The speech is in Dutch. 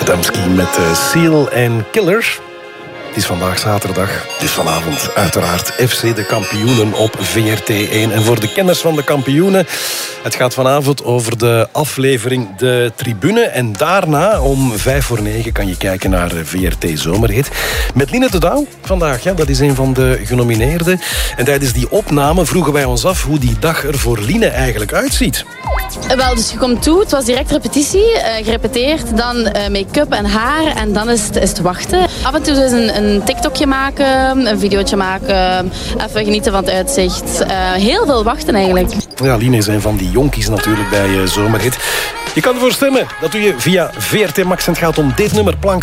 Adamski met Seal en Killer. Het is vandaag zaterdag, dus vanavond uiteraard FC de Kampioenen op VRT1. En voor de kenners van de kampioenen, het gaat vanavond over de aflevering De Tribune. En daarna om 9:05 kan je kijken naar VRT Zomerhit. Met Line de Douw vandaag, ja, dat is een van de genomineerden. En tijdens die opname vroegen wij ons af hoe die dag er voor Line eigenlijk uitziet. Wel, dus je komt toe, het was direct repetitie, gerepeteerd, dan make-up en haar en dan is het wachten. Af en toe dus een TikTokje maken, een videootje maken, even genieten van het uitzicht. Heel veel wachten eigenlijk. Ja, Line is een van die jonkies natuurlijk bij Zomerhit. Je kan ervoor stemmen. Dat doe je via VRT Max en het gaat om dit nummer, Plank.